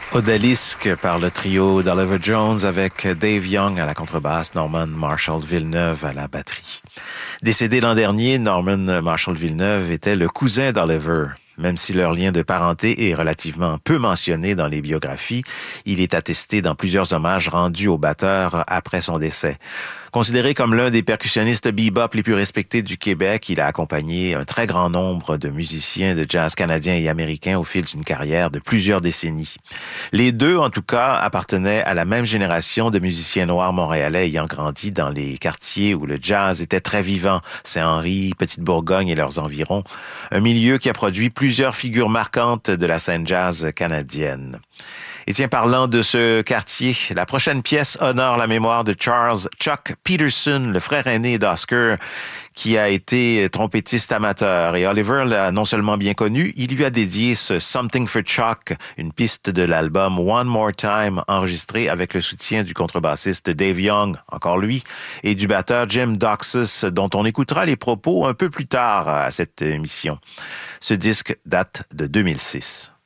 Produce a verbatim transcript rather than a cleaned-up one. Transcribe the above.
Odalisque par le trio d'Oliver Jones avec Dave Young à la contrebasse, Norman Marshall Villeneuve à la batterie. Décédé l'an dernier, Norman Marshall Villeneuve était le cousin d'Oliver. Même si leur lien de parenté est relativement peu mentionné dans les biographies, il est attesté dans plusieurs hommages rendus au batteur après son décès. Considéré comme l'un des percussionnistes bebop les plus respectés du Québec, il a accompagné un très grand nombre de musiciens de jazz canadiens et américains au fil d'une carrière de plusieurs décennies. Les deux, en tout cas, appartenaient à la même génération de musiciens noirs montréalais ayant grandi dans les quartiers où le jazz était très vivant, Saint-Henri, Petite-Bourgogne et leurs environs, un milieu qui a produit plusieurs figures marquantes de la scène jazz canadienne. Et tiens, parlant de ce quartier, la prochaine pièce honore la mémoire de Charles Chuck Peterson, le frère aîné d'Oscar, qui a été trompettiste amateur. Et Oliver l'a non seulement bien connu, il lui a dédié ce Something for Chuck, une piste de l'album One More Time, enregistrée avec le soutien du contrebassiste Dave Young, encore lui, et du batteur Jim Doxus, dont on écoutera les propos un peu plus tard à cette émission. Ce disque date de deux mille six.